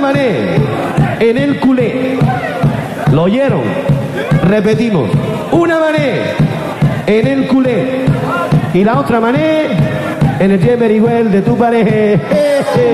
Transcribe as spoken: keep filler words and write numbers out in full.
mané en el culé. ¿Lo oyeron? Repetimos. Una mané en el culé y la otra mané en el Jemerigüel de tu pareja.